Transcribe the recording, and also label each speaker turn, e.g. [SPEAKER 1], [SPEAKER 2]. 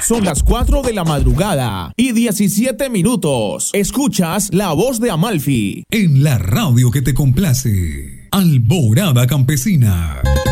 [SPEAKER 1] Son las 4 de la madrugada y 17 minutos. Escuchas la voz de Amalfi
[SPEAKER 2] en la radio que te complace. Alborada Campesina.